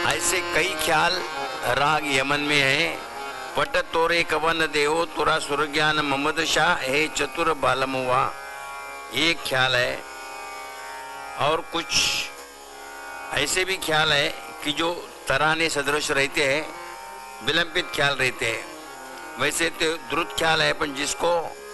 ऐसे कई ख्याल राग यमन में है। पट तोरे कवन देहो तुरा सुरज्ञान मोहम्मद शाह हे चतुर बालमुआ, ये ख्याल है। और कुछ ऐसे भी ख्याल है कि जो तराने सदृश रहते हैं, विलंबित ख्याल रहते हैं। वैसे तो द्रुत ख्याल है, पर जिसको